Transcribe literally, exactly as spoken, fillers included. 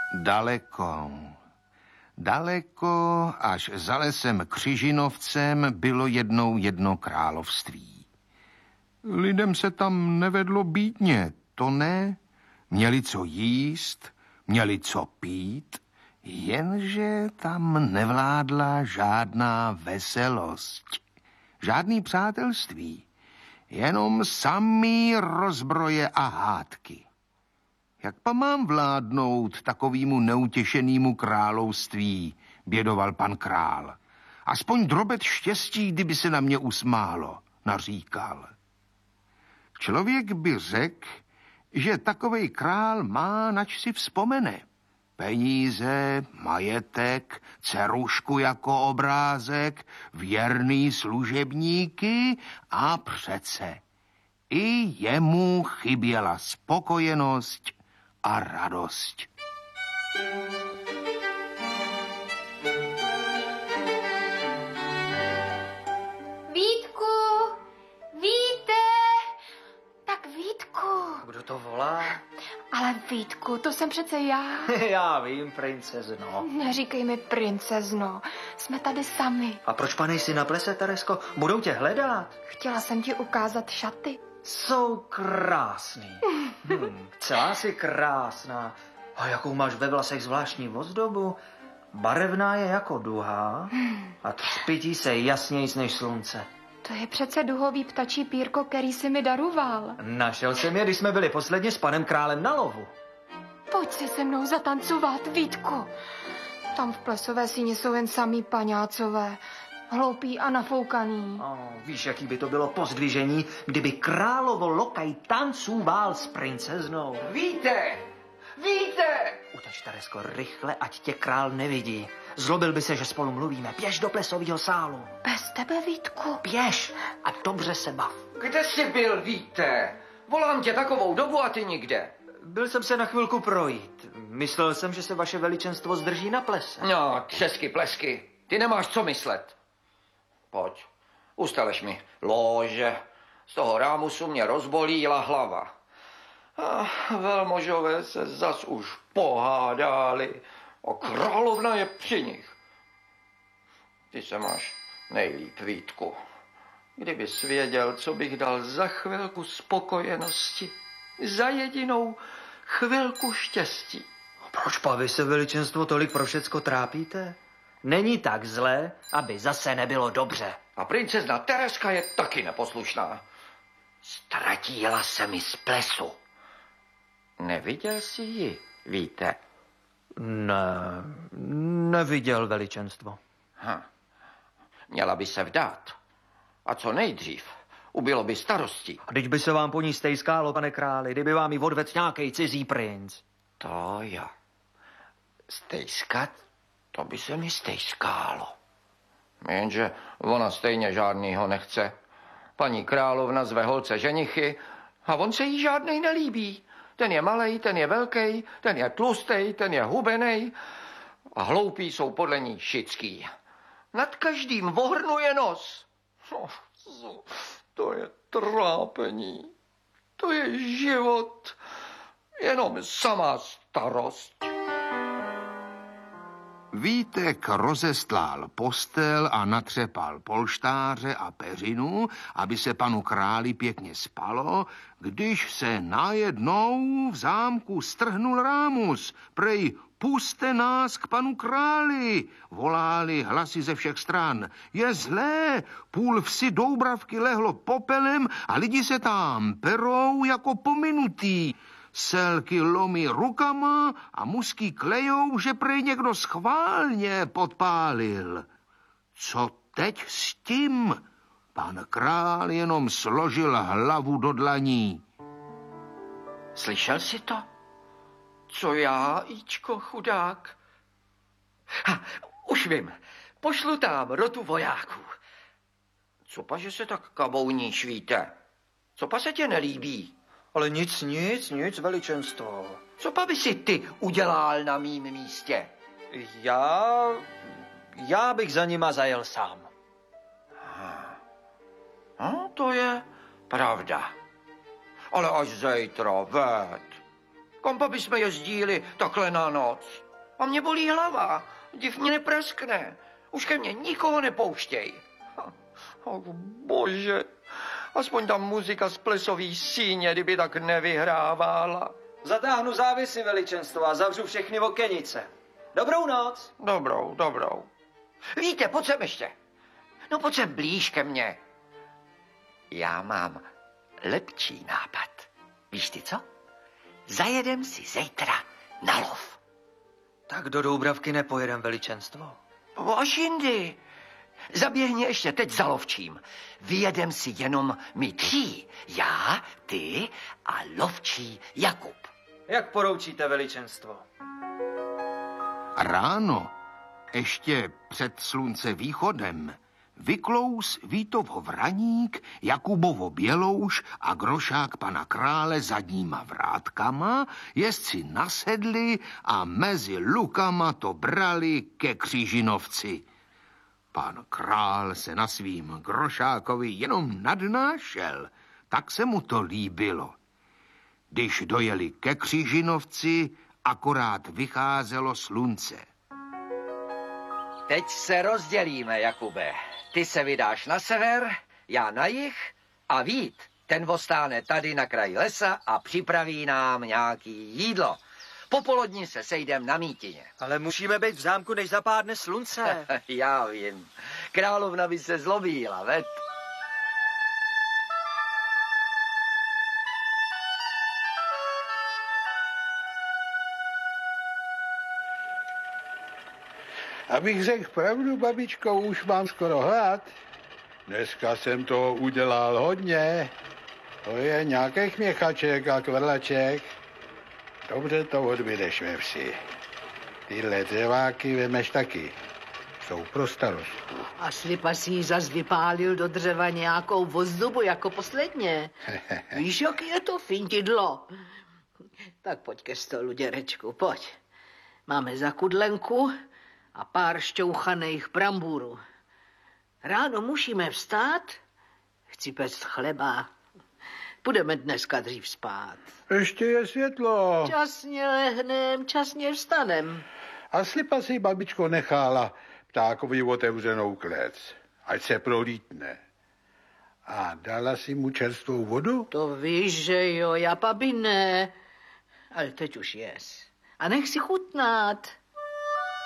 Daleko, daleko, až za lesem Křižinovcem bylo jednou jedno království. Lidem se tam nevedlo bídně, to ne. Měli co jíst, měli co pít, jenže tam nevládla žádná veselost, žádný přátelství, jenom samý rozbroje a hádky. Jak pa mám vládnout takovýmu neutěšenýmu království, bědoval pan král. Aspoň drobet štěstí, kdyby se na mě usmálo, naříkal. Člověk by řekl, že takovej král má, nač si vzpomene. Peníze, majetek, dcerušku jako obrázek, věrný služebníky a přece i jemu chyběla spokojenost a radost. Vítku, Víte, tak Vítku. Kdo to volá? Ale Vítku, to jsem přece já. Já vím, princezno. Neříkej mi princezno, jsme tady sami. A proč pa nejsi na plese, Teresko? Budou tě hledat. Chtěla jsem ti ukázat šaty. Jsou krásný. Hm, celá jsi krásná. A jakou máš ve vlasech zvláštní ozdobu? Barevná je jako duha a třpití se jasnějc než slunce. To je přece duhový ptačí pírko, který jsi mi daroval. Našel jsem je, když jsme byli posledně s panem králem na lovu. Pojď si se mnou zatancovat, Vítku. Tam v plesové síni jsou jen samý paňácové. Hloupý a nafoukaný. Oh, víš, jaký by to bylo pozdvižení, kdyby královo lokaj tancůval s princeznou. Víte! Víte! Uteč, Teresko, rychle, ať tě král nevidí. Zlobil by se, že spolu mluvíme. Běž do plesového sálu. Bez tebe, Vítku. Běž a dobře se bav. Kde jsi byl, Víte? Volám tě takovou dobu a ty nikde. Byl jsem se na chvilku projít. Myslel jsem, že se vaše veličenstvo zdrží na plese. No, třesky, plesky. Ty nemáš co myslet. Pojď, ustaleš mi lóže. Z toho rámusu mě rozbolíla hlava. A velmožové se zas už pohádali a královna je při nich. Ty se máš nejlíp, Vítku. Kdybys věděl, co bych dal za chvilku spokojenosti, za jedinou chvilku štěstí. Proč pa vy se veličenstvo tolik pro všecko trápíte? Není tak zlé, aby zase nebylo dobře. A princezna Tereska je taky neposlušná. Ztratila se mi z plesu. Neviděl jsi ji, Víte? Ne, neviděl veličenstvo. Hm. Měla by se vdát. A co nejdřív. Ubylo by starostí. A teď by se vám po ní stejskálo, pane králi, kdyby vám ji odvedl nějaký cizí princ. To jo. Stejskat? To by se mi stejskálo. Jenže ona stejně žádnýho nechce. Paní královna zve holce ženichy a on se jí žádnej nelíbí. Ten je malej, ten je velký, ten je tlustej, ten je hubenej a hloupí jsou podle ní šický. Nad každým vohrnuje nos. To je trápení. To je život. Jenom samá starost. Vítek rozestlál postel a natřepal polštáře a peřinu, aby se panu králi pěkně spalo, když se najednou v zámku strhnul rámus. Prej, puste nás k panu králi, voláli hlasy ze všech stran. Je zlé, půl vsi Doubravky lehlo popelem a lidi se tam perou jako pominutý. Selky lomí rukama a musky klejou, že prej někdo schválně podpálil. Co teď s tím? Pan král jenom složil hlavu do dlaní. Slyšel jsi to? Co já, Ičko, chudák? Ha, už vím, pošlu tam rotu vojáků. Co pa, že se tak kabouníš, Víte? Co pa se tě nelíbí? Ale nic, nic, nic, veličenstvo. Co pa by si ty udělal na mým místě? Já... já bych za nima zajel sám. No, to je pravda. Ale až zítra, ved. Kam by jsme jezdíli takhle na noc? A mě bolí hlava, div mě nepraskne. Už ke mně nikoho nepouštěj. Oh, bože, aspoň ta muzika z plesový síně, kdyby tak nevyhrávala. Zatáhnu závisy, veličenstvo, a zavřu všechny okenice. Dobrou noc. Dobrou, dobrou. Víte, pojď sem ještě. No pojď sem blíž ke mně. Já mám lepší nápad. Víš ty co? Zajedem si zítra na lov. Tak do Doubravky nepojedem, veličenstvo. Až jindy. Zaběhni ještě teď za lovčím. Vyjedem si jenom my tří. Já, ty a lovčí Jakub. Jak poroučíte, veličenstvo? Ráno, ještě před slunce východem, vyklous Vítovo vraník, Jakubovo bělouš a grošák pana krále zadníma vrátkama, jezdci nasedli a mezi lukama to brali ke Křížinovci. Pan král se na svým grošákovi jenom nadnášel, tak se mu to líbilo. Když dojeli ke Křížinovci, akorát vycházelo slunce. Teď se rozdělíme, Jakube. Ty se vydáš na sever, já na jih a Vít, ten ostáne tady na kraji lesa a připraví nám nějaký jídlo. Popolodní se sejdem na mítině. Ale musíme být v zámku, než zapádne slunce. Já vím. Královna by se zlobila, veď? Abych řekl pravdu, babičko, už mám skoro hlad. Dneska jsem toho udělal hodně. To je nějakých měchaček a kvrlaček. Dobře to odbydeš ve vsi. Tyhle dřeváky vemeš taky. Jsou pro starostku. A Slipa si jí zas vypálil do dřeva nějakou vozdubu jako posledně. Víš, jak je to fintidlo? Tak pojď ke stolu, dědečku, pojď. Máme zakudlenku a pár šťouchaných brambůrů. Ráno musíme vstát, chci pect chleba. Budeme dneska dřív spát. Ještě je světlo. Časně lehnem, časně vstanem. A Slipa si babičko nechala ptákovi otevřenou klec, ať se prolítne. A dala si mu čerstvou vodu? To víš, že jo, já babi ne. Ale teď už jes. A nech si chutnat.